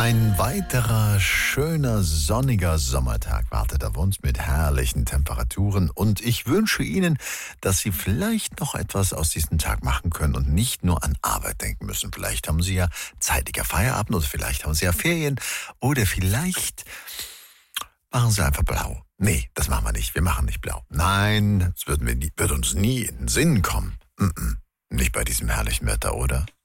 Ein weiterer schöner, sonniger Sommertag wartet auf uns mit herrlichen Temperaturen und ich wünsche Ihnen, dass Sie vielleicht noch etwas aus diesem Tag machen können und nicht nur an Arbeit denken müssen. Vielleicht haben Sie ja zeitiger Feierabend oder vielleicht haben Sie ja Ferien oder vielleicht machen Sie einfach blau. Nee, das machen wir nicht. Wir machen nicht blau. Nein, das würde uns nie in den Sinn kommen. Nicht bei diesem herrlichen Wetter, oder?